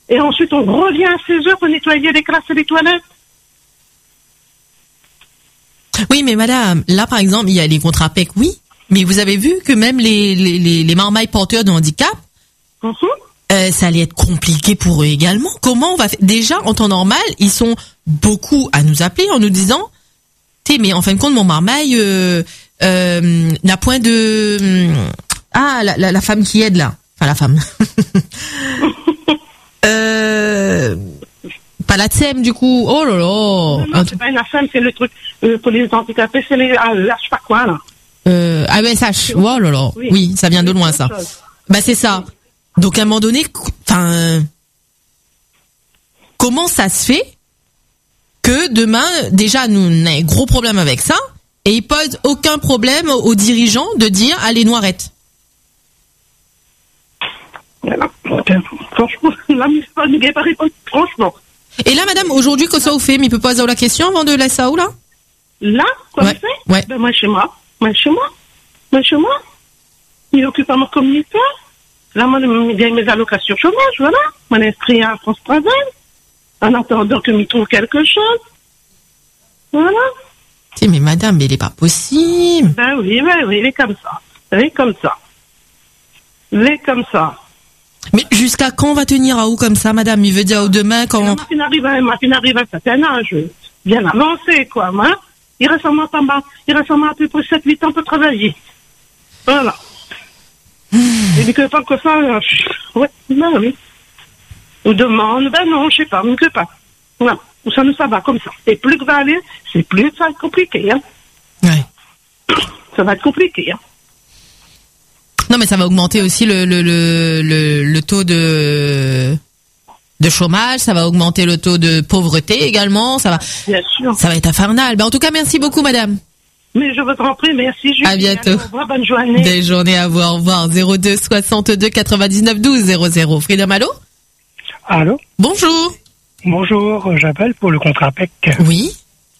Et ensuite, on revient à 16 heures pour nettoyer les classes et les toilettes. Oui, mais madame, là, par exemple, il y a les contrats PEC, oui. Mais vous avez vu que même les marmailles porteurs de handicap, ça allait être compliqué pour eux également. Comment on va faire? Déjà, en temps normal, ils sont beaucoup à nous appeler en nous disant, mais en fin de compte, mon marmaille n'a point de... la femme qui aide là. Enfin, la femme. Pas la TSEM, du coup. Oh là là. Non, c'est pas une femme, c'est le truc pour les handicapés, c'est les je sais pas quoi, là. AESH. Oh là là. Oui, ça vient de loin, ça. Bah, c'est ça. Donc, à un moment donné, comment ça se fait que demain, déjà, nous, on a un gros problème avec ça, et ils posent aucun problème aux dirigeants de dire, allez, Noirettes. Voilà. Franchement, la municipalité ne vient pas répondre, franchement. Et là, madame, aujourd'hui, qu'est-ce que vous faites? Mais peut poser la question avant de laisser ça où, là? Là, comme ça? Ouais. Ben, moi, chez moi. Il occupe à mon communauté. Là, moi, il gagne mes allocations chômage, voilà. Moi, inscrit à France Travail. En attendant que m'y trouve quelque chose. Voilà. Mais madame, mais il n'est pas possible. Ben oui, il est comme ça. Il est comme ça. Mais jusqu'à quand on va tenir à où comme ça, madame? Il veut dire demain quand... Ma fille arrive à un certain âge, bien avancé, quoi, hein. Il reste seulement à peu près 7-8 ans pour travailler. Voilà. Et dit que tant que ça, ouais, ben oui. On demande, ben non, je sais pas, que pas. Voilà. Ça nous ça va comme ça. Et plus que va aller, c'est plus ça va être compliqué, hein. Ouais. Ça va être compliqué, hein. Non, mais ça va augmenter aussi le taux de chômage, ça va augmenter le taux de pauvreté également, ça va. Bien sûr. Ça va être infernal. Ben, en tout cas, merci beaucoup, madame. Mais je vous en prie, merci, Julie. À bientôt. Au revoir, bonne journée. Belle journée à vous, au revoir. 02 62 99 12 00. Freedom, allô? Allô? Bonjour. Bonjour, j'appelle pour le contrat PEC. Oui.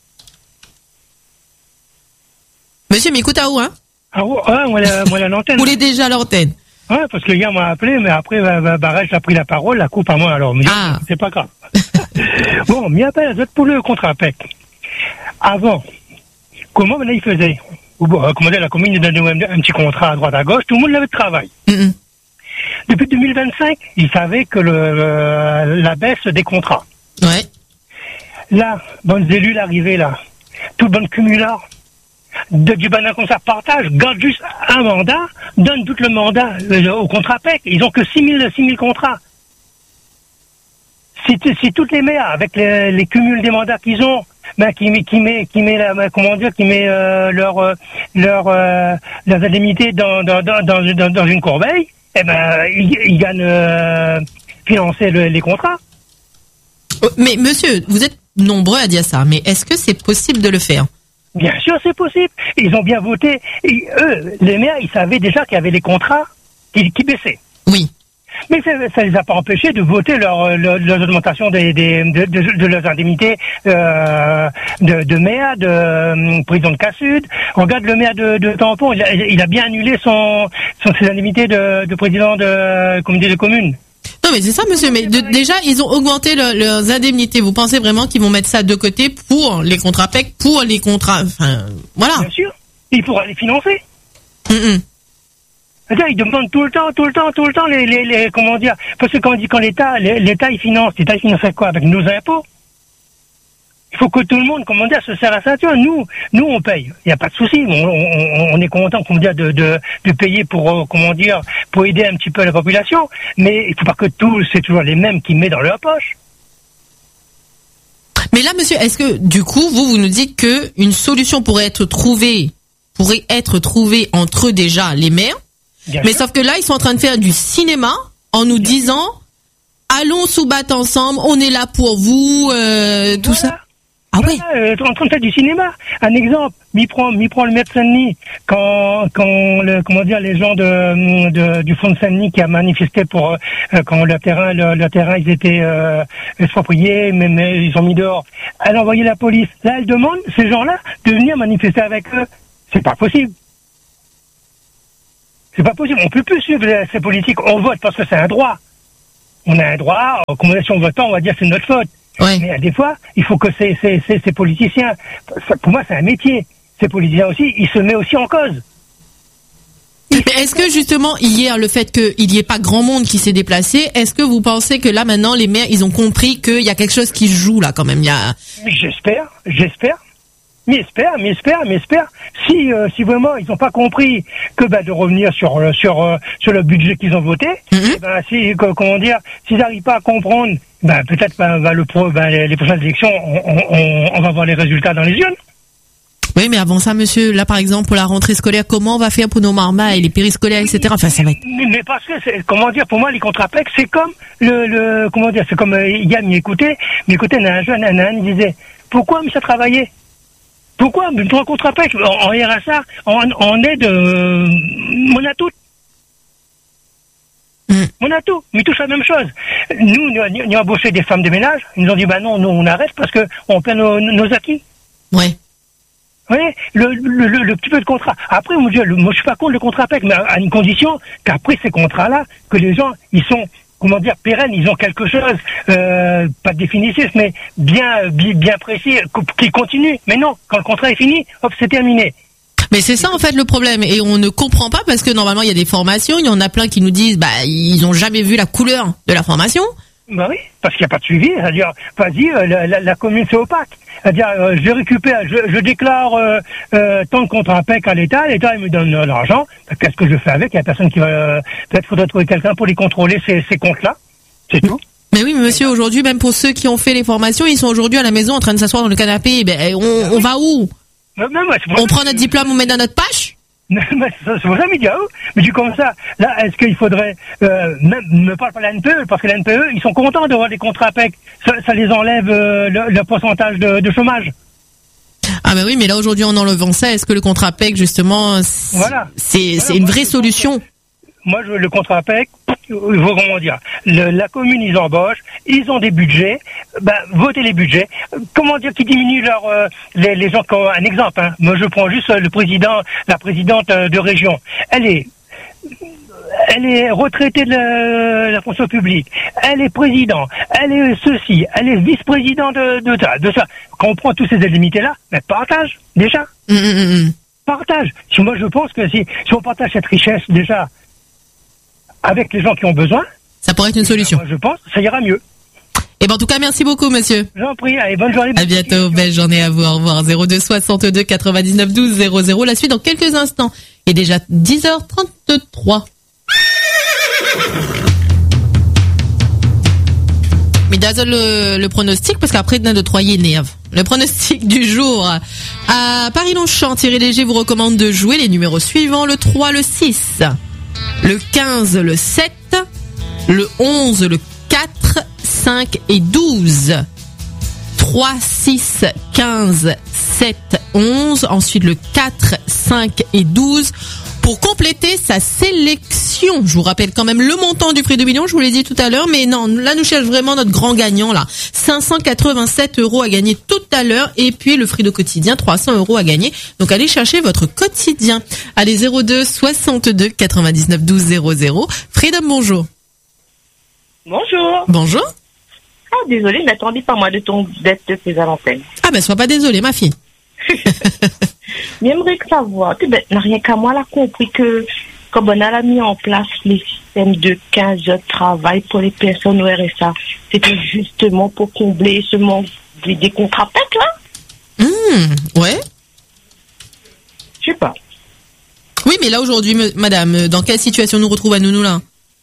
Monsieur, m'écoute à où, hein? Ah ouais, moi l'antenne. Vous voulez déjà à l'antenne? Ouais, parce que le gars m'a appelé, mais après, Barrel a pris la parole, la coupe à moi, alors, c'est pas grave. Bon, m'y appelle pour le contrat PEC. Avant, comment il faisait? Comment dire, la commune il donnait un petit contrat à droite à gauche, tout le monde avait de travail. Depuis 2025, ils savaient que la baisse des contrats. Ouais. Là, bonnes élus l'arrivée là, tout bon cumulard, du banal comme ça, partage, garde juste un mandat, donne tout le mandat au contrat PEC. Ils ont que 6000 contrats. Si toutes les maires, avec les cumuls des mandats qu'ils ont, qui met leurs indemnités dans une corbeille, ils gagnent financer les contrats. Mais monsieur, vous êtes nombreux à dire ça, mais est-ce que c'est possible de le faire? Bien sûr, c'est possible. Ils ont bien voté. Et eux, les maires, ils savaient déjà qu'il y avait les contrats qui baissaient. Oui. Mais ça les a pas empêchés de voter leur augmentation de leurs indemnités de maire, de président de Cassud. Regarde le maire de Tampon, il a bien annulé ses indemnités de président de comité de communes. Non mais c'est ça monsieur, mais déjà ils ont augmenté leurs indemnités. Vous pensez vraiment qu'ils vont mettre ça de côté pour les contrats PEC, pour les contrats, enfin voilà. Bien sûr, il faudra les financer. Ils demandent tout le temps les comment dire, parce que quand l'État il finance quoi avec nos impôts? Il faut que tout le monde, comment dire, se serre la ceinture. Nous on paye, il y a pas de souci, on est content, comment dire, de payer pour comment dire, pour aider un petit peu la population, mais il faut pas que c'est toujours les mêmes qui mettent dans leur poche. Mais là monsieur, est-ce que du coup vous nous dites que une solution pourrait être trouvée entre eux déjà les maires? Bien mais sûr. Sauf que là, ils sont en train de faire du cinéma en nous disant allons sous battre ensemble, on est là pour vous, tout ça. Ah oui. En train de faire du cinéma. Un exemple, m'y prend le maire de Saint-Denis quand les gens du Fonds de Saint-Denis qui a manifesté pour quand le terrain ils étaient expropriés, mais ils sont mis dehors. Elle a envoyé la police. Là, elle demande ces gens-là de venir manifester avec eux. C'est pas possible. C'est pas possible. On peut plus suivre ces politiques. On vote parce que c'est un droit. on a un droit, si on vote pas, on va dire c'est notre faute. Ouais. Mais des fois, il faut que ces politiciens, pour moi c'est un métier, ces politiciens aussi, ils se mettent aussi en cause. Mais est-ce que justement hier le fait qu'il n'y ait pas grand monde qui s'est déplacé, est-ce que vous pensez que là maintenant les maires ils ont compris qu'il y a quelque chose qui se joue là quand même? J'espère. Mais j'espère. Si vraiment ils n'ont pas compris que de revenir sur le budget qu'ils ont voté, s'ils n'arrivent pas à comprendre, peut-être les prochaines élections, on va voir les résultats dans les urnes. Oui, mais avant ça, monsieur, là, par exemple, pour la rentrée scolaire, comment on va faire pour nos marmailles, les périscolaires, etc. Enfin, ça va être... Mais parce que, pour moi, les contrats-PEC, c'est comme c'est comme, Yann m'écoutait, il y a un jeune, il disait, pourquoi me ça travailler? Pourquoi? Pour un contrat-PEC, en RSA, en aide, on a tout. On a tout, mais tous la même chose. Nous avons embauché des femmes de ménage, ils nous ont dit, non, nous, on arrête parce que on perd nos acquis. Ouais. Oui, le petit peu de contrat. Après, moi, je suis pas contre le contrat PEC, mais à une condition qu'après ces contrats-là, que les gens, ils sont, pérennes, ils ont quelque chose, pas définitif, mais bien précis, qui continue. Mais non, quand le contrat est fini, hop, c'est terminé. Mais c'est ça en fait le problème, et on ne comprend pas parce que normalement il y a des formations, il y en a plein qui nous disent ils ont jamais vu la couleur de la formation. Bah oui, parce qu'il n'y a pas de suivi. C'est-à-dire, la commune c'est opaque. C'est-à-dire, je déclare tant de contrats PEC à l'État il me donne l'argent. Qu'est-ce que je fais avec? Il n'y a personne qui va. Peut-être faudrait trouver quelqu'un pour les contrôler ces comptes-là. C'est tout. Mais oui, mais monsieur, aujourd'hui, même pour ceux qui ont fait les formations, ils sont aujourd'hui à la maison en train de s'asseoir dans le canapé. On va où? On prend notre diplôme, on met dans notre poche? Mais c'est pour ça, mais du comme ça, là, est-ce qu'il faudrait même ne parle pas de la NPE, parce que la NPE, ils sont contents d'avoir des contrats PEC, ça les enlève le pourcentage de chômage. Ah ben oui, mais là aujourd'hui en enlevant ça, est-ce que le contrat PEC justement, c'est une vraie solution? Moi, le contrat PEC, la commune, ils embauchent, ils ont des budgets, votez les budgets. Qui diminue les gens, un exemple, hein. Moi, je prends juste la présidente de région. Elle est retraitée de la fonction publique. Elle est président. Elle est ceci. Elle est vice-président de ça. Quand on prend tous ces indemnités-là, partage, déjà. Partage. Moi, je pense que si on partage cette richesse, déjà, avec les gens qui ont besoin, ça pourrait être une solution. Je pense, ça ira mieux. Et en tout cas, merci beaucoup, monsieur. J'en prie, allez, bonne journée. À bientôt, belle journée à vous, au revoir. 02 62 99 12 00. La suite dans quelques instants. Et déjà 10h33. Mais d'azole le pronostic, parce qu'après, de Troyer énerve. Le pronostic du jour. À Paris-Longchamp, Thierry Léger vous recommande de jouer les numéros suivants, le 3, le 6. Le 15, le 7, le 11, le 4, 5 et 12. 3, 6, 15, 7, 11. Ensuite, le 4, 5 et 12. Pour compléter sa sélection, je vous rappelle quand même le montant du prix de million, je vous l'ai dit tout à l'heure, mais non, là nous cherchons vraiment notre grand gagnant là. 587 € à gagner tout à l'heure, et puis le Frido quotidien, 300 € à gagner. Donc allez chercher votre quotidien. Allez, 02 62 99 12 00. Freedom, bonjour. Bonjour. Bonjour. Ah, désolé, n'attendez pas moi d'être prise à l'antenne. Ah ben sois pas désolée, ma fille. Mais j'aimerais savoir, n'a rien qu'à moi, là, compris que comme on a mis en place les systèmes de 15 heures de travail pour les personnes au RSA, c'était justement pour combler ce manque des contrats PEC, là? Ouais. Je sais pas. Oui, mais là, aujourd'hui, madame, dans quelle situation nous retrouvons-nous là?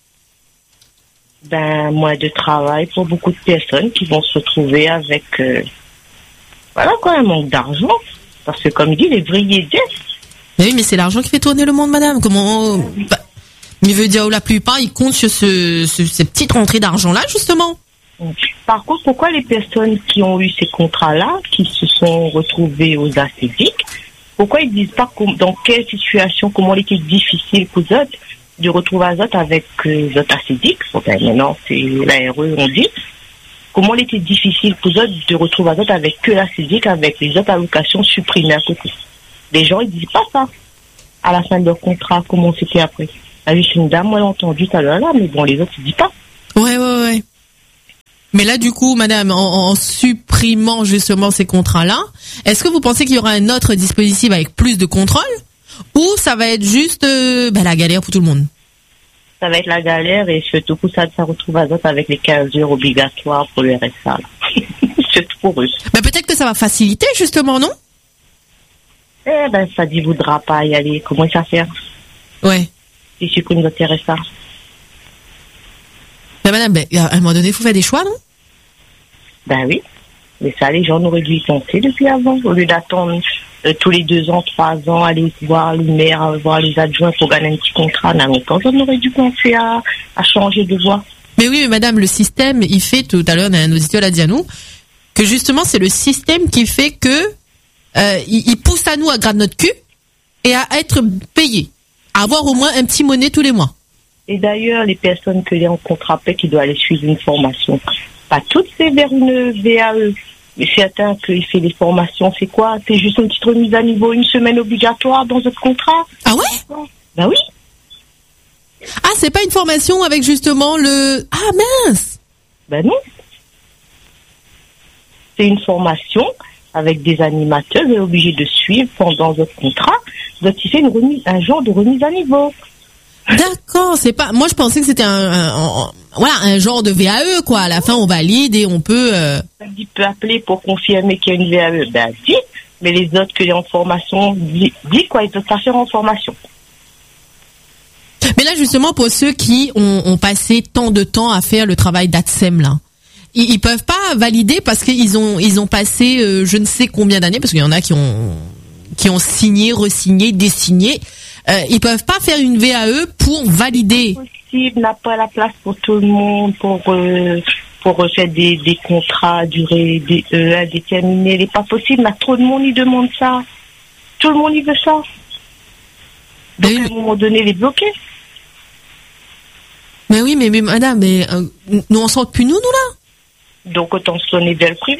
Moins de travail pour beaucoup de personnes qui vont se retrouver avec, un manque d'argent. Parce que, comme il dit, les vrais mais oui, mais c'est l'argent qui fait tourner le monde, madame. Comment? Il veut dire, la plupart, ils comptent sur ces petites rentrées d'argent-là, justement. Par contre, pourquoi les personnes qui ont eu ces contrats-là, qui se sont retrouvées aux ACDIC, pourquoi ils disent pas dans quelle situation, comment il était difficile pour eux de retrouver Azot avec les ACDIC? Maintenant, c'est la RE, on dit. Comment il était difficile pour eux de retrouver Azot avec que la CEDIC, avec les autres allocations supprimées à côté. Les gens, ils disent pas ça. À la fin de leur contrat, comment c'était après. Là, juste une dame, moi, j'ai entendu tout à l'heure là, mais bon, les autres, ils disent pas. Ouais. Mais là, du coup, madame, en supprimant justement ces contrats-là, est-ce que vous pensez qu'il y aura un autre dispositif avec plus de contrôle ou ça va être juste la galère pour tout le monde? Ça va être la galère et surtout pour ça retrouve à d'autres avec les 15 heures obligatoires pour le RSA. Surtout pour eux. Mais peut-être que ça va faciliter justement, non? Ça ne voudra pas y aller. Comment ça faire? Ouais. Si je supprime notre RSA. Mais madame, à un moment donné, il faut faire des choix, non? Oui. Mais ça, les gens auraient dû y penser depuis avant. Au lieu d'attendre tous les 2 ans, 3 ans, aller voir les maires, voir les adjoints pour gagner un petit contrat. Longtemps, on aurait dû penser à changer de voie. Mais oui, mais madame, le système, il fait, tout à l'heure, un auditeur l'a dit à nous, que justement, c'est le système qui fait que il pousse à nous à gratter notre cul et à être payés. Avoir au moins un petit monnaie tous les mois. Et d'ailleurs, les personnes que les en contrat paient qui doivent aller suivre une formation, pas toutes c'est vers une VAE. Mais certains qui fait des formations, c'est quoi? C'est juste une petite remise à niveau, une semaine obligatoire dans votre contrat. Ah ouais? Oui. Ah, c'est pas une formation avec justement le... Ah mince! Non. C'est une formation avec des animateurs, vous êtes obligé de suivre pendant votre contrat. Donc, il fait un genre de remise à niveau. D'accord, c'est pas. Moi, je pensais que c'était un genre de VAE, quoi. À la fin, on valide et on peut. Il peut appeler pour confirmer qu'il y a une VAE. Dit. Mais les autres qui sont en formation, dit quoi, ils peuvent pas faire en formation. Mais là, justement, pour ceux qui ont passé tant de temps à faire le travail d'ATSEM, là, ils peuvent pas valider parce qu'ils ont passé je ne sais combien d'années, parce qu'il y en a qui ont signé, resigné, désigné. Ils peuvent pas faire une VAE pour valider. Possible, n'a pas la place pour tout le monde pour faire des contrats à durée indéterminée. Il n'est pas possible, mais trop de monde y demande ça. Tout le monde y veut ça. Donc à un moment donné, les bloquer. Mais oui, mais madame, nous on sort plus nous là. Donc autant se tourner vers le privé.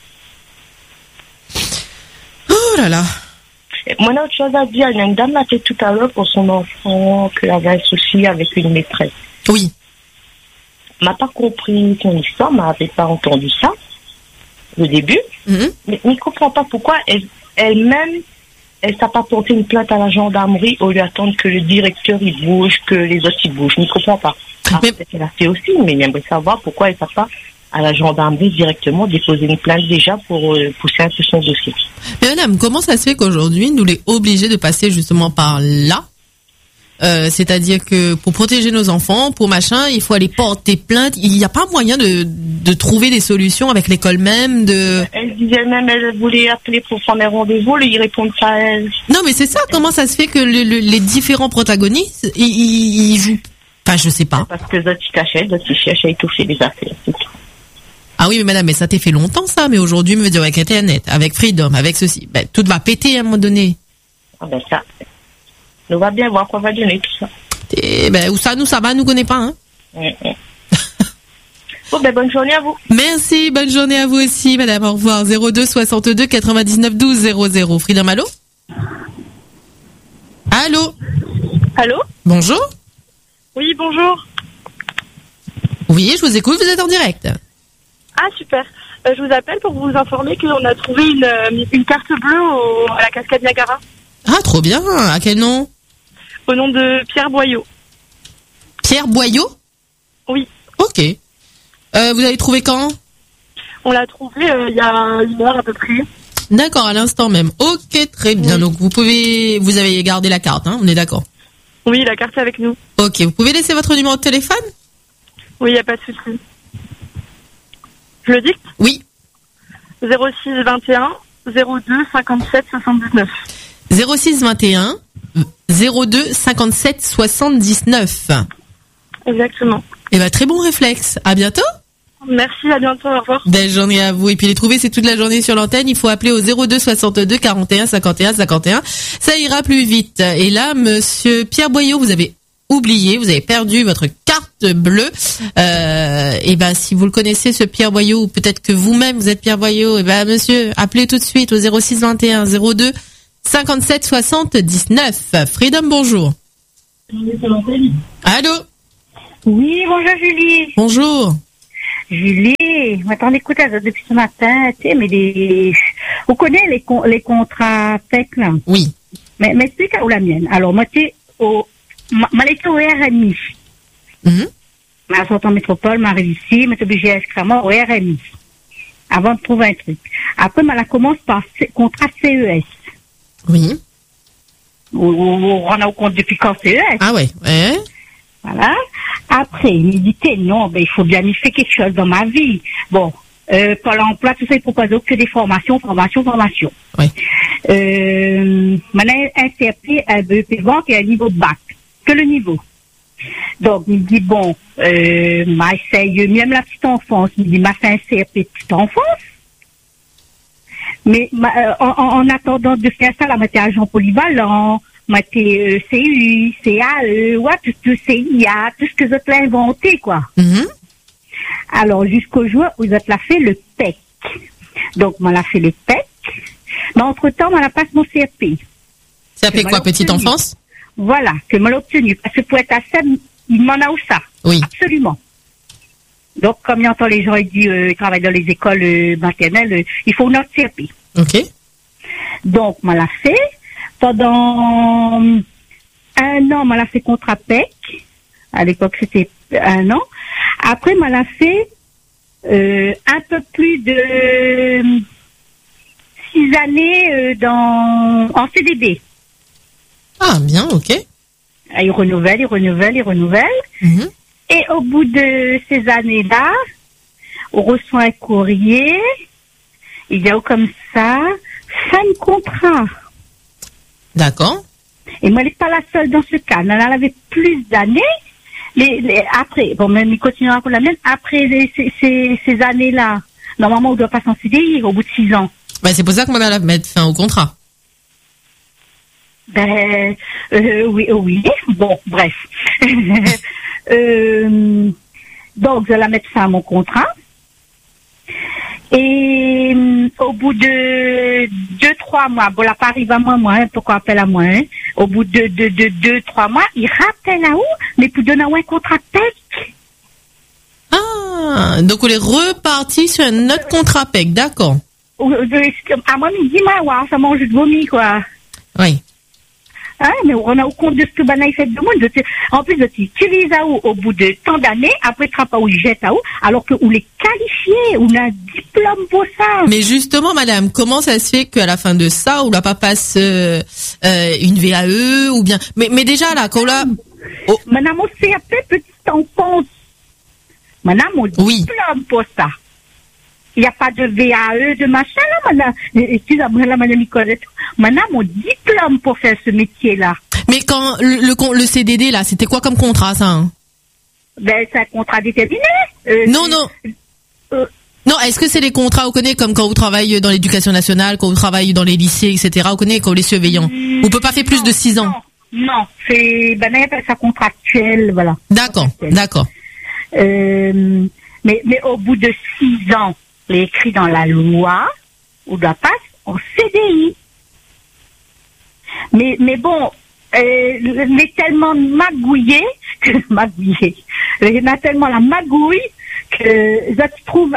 Oh là là. Moi, autre chose à dire, il y a une dame là tout à l'heure pour son enfant qui avait un souci avec une maîtresse. Oui. M'a pas compris son histoire, m'avait pas entendu ça au début. Mm-hmm. Mais je ne comprends pas pourquoi elle-même, elle s'est pas porté une plainte à la gendarmerie au lieu d'attendre que le directeur il bouge, que les autres ils bougent. Je ne comprends pas. Peut-être qu'elle a fait aussi, mais j'aimerais savoir pourquoi elle ne s'est pas à la gendarmerie directement déposer une plainte déjà pour pousser un peu son dossier. Mais madame, comment ça se fait qu'aujourd'hui, nous les obligés de passer justement par là? C'est-à-dire que pour protéger nos enfants, pour machin, il faut aller porter plainte. Il n'y a pas moyen de trouver des solutions avec l'école même. Elle disait même, elle voulait appeler pour prendre un rendez-vous, ils répondent pas à elle. Non, mais c'est ça. Comment ça se fait que les différents protagonistes, ils jouent? Enfin, je sais pas. Parce que d'autres ils cherchent à étouffer les affaires, c'est tout. Ah oui, mais madame, mais ça t'est fait longtemps, ça. Mais aujourd'hui, me dire avec Internet, avec Freedom, avec ceci, tout va péter à un moment donné. Ah ça, nous va bien voir quoi va donner tout ça. Et où ça, nous, ça va, nous connaît pas, hein. Bon, bonne journée à vous. Merci, bonne journée à vous aussi, madame. Au revoir. 02 62 99 12 00. Freedom, allô? Allô? Allô? Bonjour? Oui, bonjour. Oui, je vous écoute, vous êtes en direct. Ah, super. Je vous appelle pour vous informer qu'on a trouvé une carte bleue à la cascade Niagara. Ah, trop bien. À quel nom? Au nom de Pierre Boyau. Pierre Boyau? Oui. Ok. Vous l'avez trouvé quand? On l'a trouvé il y a 1 heure à peu près. D'accord, à l'instant même. Ok, très bien. Oui. Donc vous avez gardé la carte, hein? On est d'accord? Oui, la carte est avec nous. Ok, vous pouvez laisser votre numéro de téléphone? Oui, il n'y a pas de souci. Je le dicte? Oui. 06 21 02 57 79. 06 21 02 57 79. Exactement. Très bon réflexe. À bientôt. Merci, à bientôt, au revoir. Belle journée à vous. Et puis les trouver, c'est toute la journée sur l'antenne. Il faut appeler au 02 62 41 51 51. Ça ira plus vite. Et là, monsieur Pierre Boyau, vous avez oublié, vous avez perdu votre carte bleue. Si vous le connaissez, ce Pierre Boyau, ou peut-être que vous-même vous êtes Pierre Boyau, monsieur, appelez tout de suite au 06 21 02 57 79. Freedom, bonjour. Allô? Oui, bonjour Julie. Bonjour. Julie, maintenant écoute depuis ce matin, tu sais, mais vous connaissez les contrats PEC là? Oui. Mais explique à où la mienne. Alors moi tu sais, moi j'étais au RMI. Ma sortie en métropole, m'arrive ici, m'étais obligée extrêmement au RMI. Avant de trouver un truc. Après, la commence par contrat CES. Oui. On a au compte depuis quand CES. Ah ouais. Voilà. Après, il me dit, non, il faut bien y faire quelque chose dans ma vie. Bon, Pôle emploi, tout ça, il propose que des formations. Oui. Maintenant, un CRP, un BEP vente et un niveau de bac. Que le niveau. Donc, il me dit, bon, essaye, même la petite enfance, il me dit, fait un CRP petite enfance. Mais, en attendant de faire ça, la matière agent polyvalent, matière CU, CAE, tout CIA, tout ce que vous avez inventé, quoi. Alors, jusqu'au jour où vous avez fait le PEC. Donc, on a fait le PEC. Mais entre-temps, on a passé mon CRP. CRP quoi, petite enfance? Voilà, que je l'ai obtenu. Parce que pour être assez, il m'en a où ça. Oui. Absolument. Donc, comme il entend les gens, il dit, ils travaillent dans les écoles maternelles, il faut notre CRP. Ok. Donc, on l'a fait. Pendant 1 an, on l'a fait contrat PEC. À l'époque, c'était 1 an. Après, on l'a fait un peu plus de 6 années en CDD. Ah, bien, ok. Il renouvelle. Et au bout de ces années-là, on reçoit un courrier. Il y a comme ça, fin de contrat. D'accord. Et moi, elle n'est pas la seule dans ce cas. Elle avait plus d'années. Après, bon, même il continuera pour la même. Après ces années-là, normalement, on doit pas s'en CDI au bout de 6 ans. Ben, c'est pour ça qu'on va mettre fin au contrat. Oui. Bon, bref. Donc, je vais la mettre fin à mon contrat. Et au bout de 2-3 mois, bon, là, pas arrive à moi, pourquoi appelle à moi, hein? Au bout de 2-3 mois, il rappelle à où, mais pour donner un contrat PEC. Ah, donc on est reparti sur un autre contrat PEC, d'accord. À moi, il dit, ça mange de vomi, quoi. Oui. Hein, mais on a au compte de ce que Banaï fait de monde. En plus, tu utilises à où au bout de tant d'années, après tu pas où il jette à où, alors que on les qualifié, on a un diplôme pour ça. Mais justement, madame, comment ça se fait qu'à la fin de ça, on n'a pas passé une VAE ou bien, mais déjà là, quand là, madame, on s'est appelé petite enfance. Madame, on diplôme pour ça. Il n'y a pas de VAE, de machin, là, madame. Excusez-moi, là, madame Nicolette. Madame, mon diplôme pour faire ce métier-là. Mais quand le CDD, là, c'était quoi comme contrat, ça, hein? Ben, c'est un contrat déterminé. Non. Non, est-ce que c'est les contrats, vous connaissez, comme quand vous travaillez dans l'éducation nationale, quand vous travaillez dans les lycées, etc., vous connaissez, quand les surveillants? On peut pas faire plus de 6 ans. Non, c'est, ben, on appelle ça contractuel, voilà. D'accord. Mais au bout de 6 ans, il est écrit dans la loi, on doit passer en CDI. Mais bon, il est tellement magouillé, il y a tellement la magouille que ça te trouve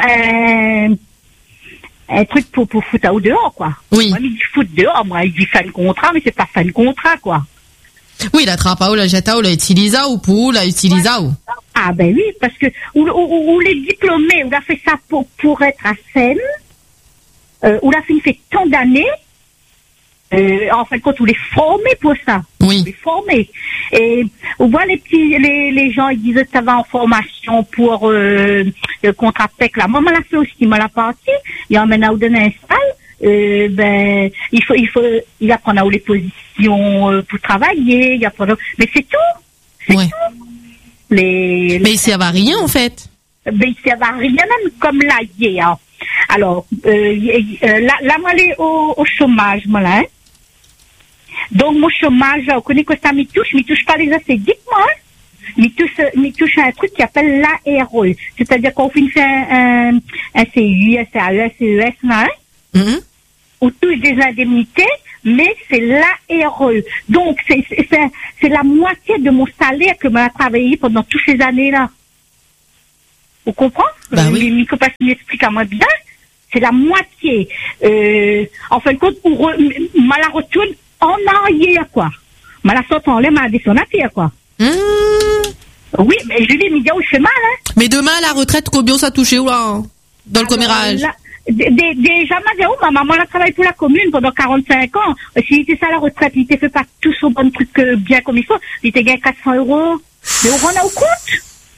un truc pour foutre à ou dehors, quoi. Oui. Moi, il dit foutre dehors, moi, il dit fin de contrat, mais c'est pas fin de contrat, quoi. Oui, la trappe ou la jeta ou la utilisa ou pour la utilisa ou. Ah ben oui, parce que ou les diplômés, on a fait ça pour être à scène, on a fait tant d'années, en fin de compte, on les formés pour ça. Oui. On les formés. Et on voit les gens, ils disent ça va en formation pour le contrat PEC là. Moi, on l'a fait aussi, moi la partie, il emmène à donner un salle. Ben il apprend à où les positions pour travailler, il apprend mais c'est tout. C'est tout. Mais il servent à rien en fait. Mais il servent à rien même comme là hier. Alors là moi aller au chômage moi là. Hein. Donc mon chômage, on connaît que ça m'y touche pas les assédiques moi. M'y touche un truc qui appelle l'ARE. C'est-à-dire qu'on finit un CU, un CAE, un CES là. Hein. On touche des indemnités mais c'est l'ARE. Donc, c'est la moitié de mon salaire que m'a travaillé pendant toutes ces années-là. Vous comprenez? Bah oui. Miko Passi m'explique à moi bien. C'est la moitié. En fin de compte, m'a la retourne en arrière, quoi. M'a la sorte en l'air, m'a descend à terre, quoi. Oui, mais Julie, me dit, je fais mal, hein. Mais demain, la retraite, combien ça touche où, là? Dans le commérage? Déjà, ma maman a travaillé pour la commune pendant 45 ans. Si était ça la retraite, il était fait pas tout son bon truc bien comme il faut. Il était gagné 400 €. Mais on en a au compte.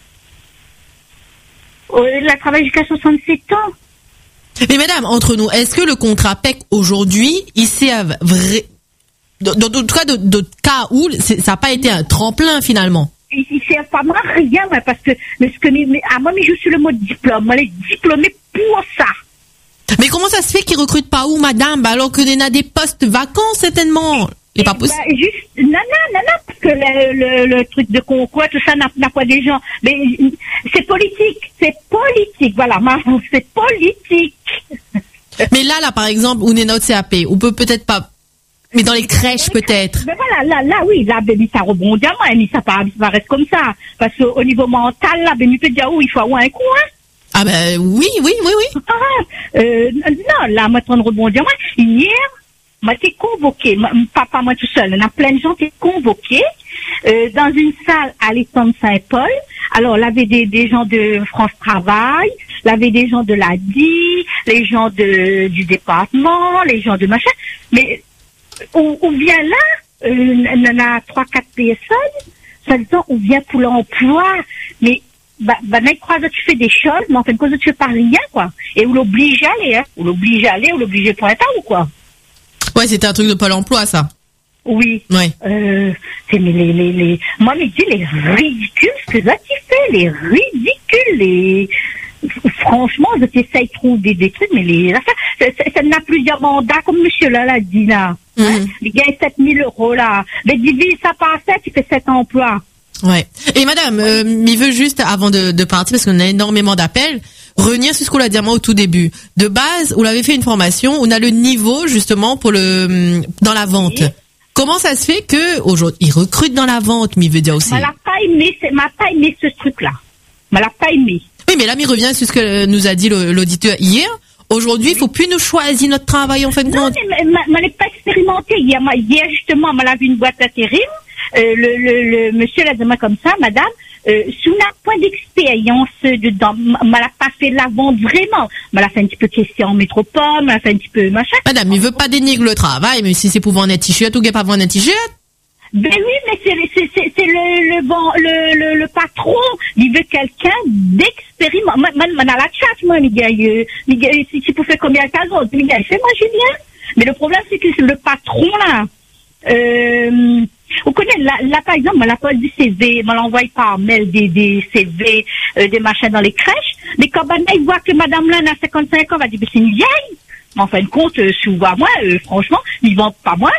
Il a travaillé jusqu'à 67 ans. Mais madame, entre nous, est-ce que le contrat PEC aujourd'hui, il s'est vrai, dans tout cas de cas où ça n'a pas été un tremplin finalement? Il sert pas moi rien, parce que, à moi, je suis le mot diplôme. Moi, elle est diplômée pour ça. Mais comment ça se fait qu'ils recrutent pas où, madame, alors que y a des postes vacants, certainement? C'est pas possible. Non, parce que le truc de concours, tout ça n'a pas des gens. Mais c'est politique, voilà, c'est politique. Mais là, par exemple, on est notre CAP, on peut peut-être pas, mais dans les crèches peut-être. Mais voilà, là, ça rebondit à moi, mais ça reste comme ça. Parce qu'au niveau mental, là, il peut dire, il faut avoir un coup, hein. Ah ben, oui. Non, là, moi, on rebondit à moi. Hier, moi, t'es convoqué, papa, moi tout seul, on a plein de gens qui sont convoqués, dans une salle à l'étang de Saint-Paul. Alors, là, il y avait des gens de France Travail, là, il y avait des gens de l'ADI, les gens du département, les gens de machin. Mais, on vient là, on en a 3-4 personnes, ça veut dire, on vient pour l'emploi, mais, il croit que tu fais des choses, mais en fin de compte, tu fais pas rien, quoi. Et on l'oblige à aller, hein. On l'oblige à aller, on l'oblige pour un temps, ou quoi. Ouais, c'était un truc de Pôle emploi, ça. Oui. Ouais. C'est moi, me dis les ridicules, ce que ça tu fais, les ridicules, franchement, je t'essaye de trouver des trucs, mais ça n'a plusieurs mandats, comme monsieur là l'a dit, là. Hein? Il gagne 7 000 € là. Mais divise ça par 7, il fait 7 emplois. Ouais. Et madame, il veut juste, avant de partir, parce qu'on a énormément d'appels, revenir sur ce qu'on a dit à moi au tout début. De base, on avait fait une formation, on a le niveau, justement, dans la vente. Oui. Comment ça se fait que, aujourd'hui, il recrute dans la vente, mais il veut dire aussi. M'a pas aimé ce truc-là. M'a pas aimé. Oui, mais là, il revient sur ce que nous a dit l'auditeur hier. Aujourd'hui, il faut plus nous choisir notre travail, en fin de compte. Non, mais m'a pas expérimenté. Hier, justement, m'a vu une boîte d'intérim. Le monsieur l'a dit comme ça, madame, sous un point d'expérience dedans, m'a pas fait la vente vraiment. M'a fait un petit peu question en métropole, m'a fait un petit peu machin. Madame, il veut pas dénigrer le travail, mais si c'est pour vendre un t-shirt ou pas vendre un t-shirt. Ben oui, mais c'est le patron, il veut quelqu'un d'expérimenté. Moi, dans la chat, moi, si tu peux faire combien de cas autres, il fait moi, Julien. Mais le problème, c'est que le patron, là, vous connaissez, là, par exemple, on l'a pas du CV, on l'envoie par mail des CV, des machins dans les crèches, mais quand il voit que madame là, a 55 ans, va dire, c'est une vieille. Mais en fin de compte, si vous voyez moi, franchement, ils vendent pas moi.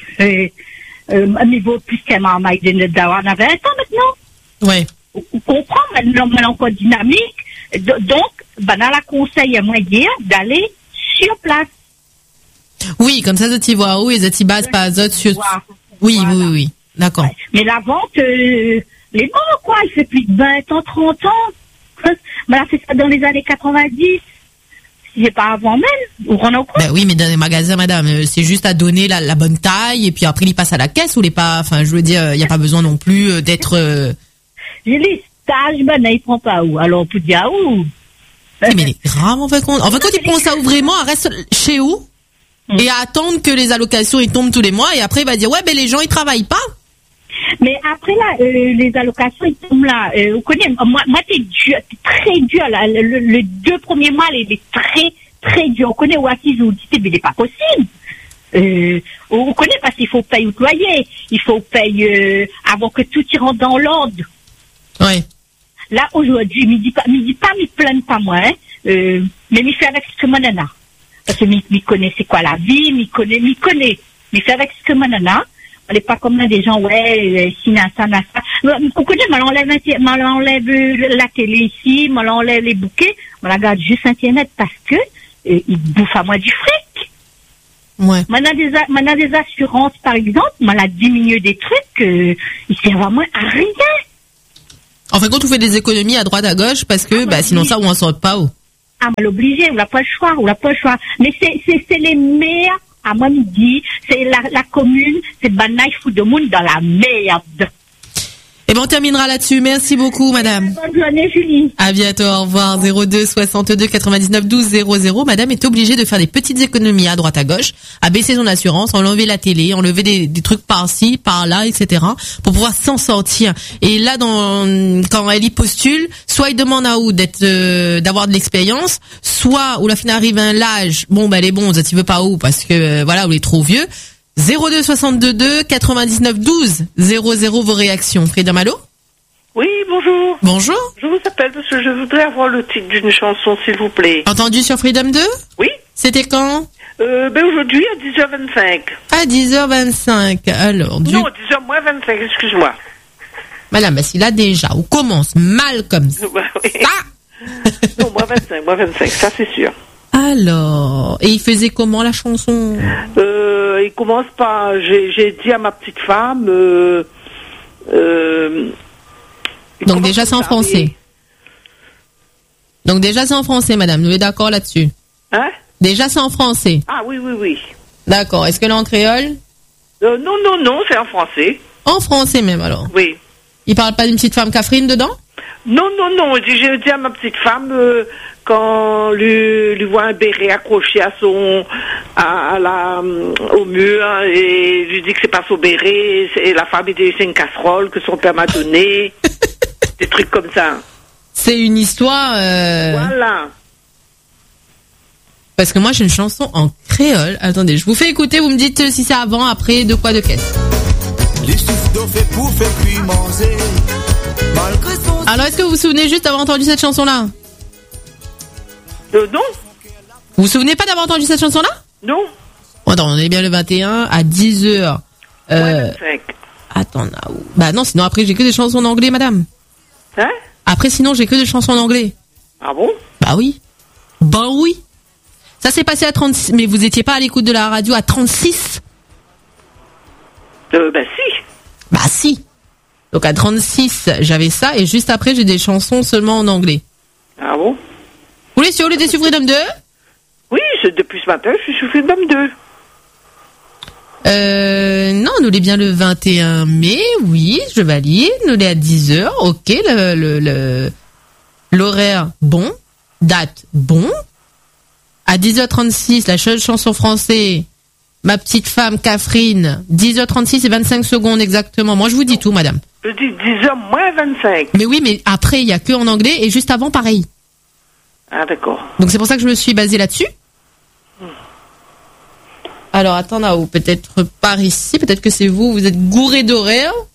Il vaut plus qu'un maman d'avoir 20 ans maintenant. Ouais. On comprend, maintenant, encore dynamique. Donc, dans la conseil à moi hier d'aller sur place. Oui, comme ça, tu vois où, et tu bases pas autres sur. Oui, voilà. Oui. D'accord. Ouais. Mais la vente, les bons, quoi, il fait plus de 20 ans, 30 ans. On a fait ça dans les années 90. Si c'est pas avant même, ou on en Ben oui, mais dans les magasins, madame, c'est juste à donner la bonne taille, et puis après, il passe à la caisse ou les pas, enfin, je veux dire, il n'y a pas besoin non plus d'être, J'ai les stages, il prend pas où? Alors, on peut dire où? Oui, mais les grave, en fait, quand il prend ça où vraiment, elle reste chez où? Et à attendre que les allocations ils tombent tous les mois et après il va dire ouais ben les gens ils travaillent pas. Mais après là les allocations ils tombent là. Vous connaissez moi t'es très dur là le 2 premiers mois les très très dur. On connaît où assise vous dites mais c'est pas possible. On connaît parce qu'il faut payer au loyer, il faut payer avant que tout y rentre dans l'ordre. Ouais. Là aujourd'hui m'y plains pas moi hein. Mais m'y fait avec ce que mon nana. Parce que m'y connaît c'est quoi la vie, m'y connaît. Mais c'est avec ce que manana, on n'est pas comme là des gens, ouais, si ça. Vous connaissez, m'enlève la télé ici, m'enlève les bouquets, on regarde juste Internet parce que, ils bouffent à moi du fric. Ouais. Maintenant des assurances, par exemple, on a diminué des trucs, ils servent vraiment à rien. Enfin, quand on fait des économies à droite à gauche, parce que, sinon ça, on en sort pas haut. Ah, l'obligé, on n'a pas le choix. Mais c'est les maires, à moi, midi, c'est la commune, c'est Banaï fout de monde dans la merde. Et on terminera là-dessus. Merci beaucoup, madame. Bonne journée, Julie. À bientôt, au revoir. 02 62 99 12 00. Madame est obligée de faire des petites économies à droite à gauche, à baisser son assurance, enlever la télé, enlever des trucs par-ci, par-là, etc. pour pouvoir s'en sortir. Et là, quand elle y postule, soit il demande à où d'avoir de l'expérience, soit où la fin arrive à un âge, elle est bon, tu veux pas où parce que, où il est trop vieux. 02 62 99 12 00 vos réactions. Freedom, allô? Oui, bonjour. Bonjour. Je vous appelle parce que je voudrais avoir le titre d'une chanson, s'il vous plaît. Entendu sur Freedom 2? Oui. C'était quand? Aujourd'hui à 10h25. À 10h25. Alors, Non, 10h moins 25, excuse-moi. Madame, si là déjà, on commence mal comme ça. Oui. Non, moins 25, ça c'est sûr. Alors, et il faisait comment la chanson? Il commence par, j'ai dit à ma petite femme. Donc déjà c'est en français. Donc déjà c'est en français, madame. Nous sommes d'accord là-dessus. Hein? Déjà c'est en français. Ah oui. D'accord. Est-ce que là en créole? Non, c'est en français. En français même alors. Oui. Il parle pas d'une petite femme Catherine dedans? Non. J'ai dit à ma petite femme quand lui voit un béret accroché au mur et lui dit que c'est pas son béret, et la femme dit c'est une casserole que son père m'a donné, des trucs comme ça. C'est une histoire. Voilà. Parce que moi j'ai une chanson en créole. Attendez, je vous fais écouter. Vous me dites si c'est avant, après, de quoi, de qu'est-ce. Alors, est-ce que vous vous souvenez juste d'avoir entendu cette chanson-là? Non. Vous vous souvenez pas d'avoir entendu cette chanson-là? Non. Attends, on est bien le 21 à 10h. Attends, non, sinon après j'ai que des chansons en anglais, madame. Hein? Après, sinon j'ai que des chansons en anglais. Ah bon? Bah oui. Ça s'est passé à 36, mais vous étiez pas à l'écoute de la radio à 36? Si. Bah si. Donc à 36, j'avais ça, et juste après, j'ai des chansons seulement en anglais. Ah bon? Vous voulez sur le sur Freedom 2? Oui, depuis ce matin, je suis sur Freedom 2. Non, nous l'est bien le 21 mai, oui, je valide. Nous l'est à 10h, ok, l'horaire, bon. Date, bon. À 10h36, la seule chanson française, ma petite femme Catherine, 10h36 et 25 secondes exactement. Moi, je vous dis tout, madame. Je dis 10h moins 25. Mais oui, mais après, il y a que en anglais, et juste avant, pareil. Ah, d'accord. Donc c'est pour ça que je me suis basée là-dessus. Alors attends, peut-être par ici, peut-être que c'est vous êtes gouré d'horaires.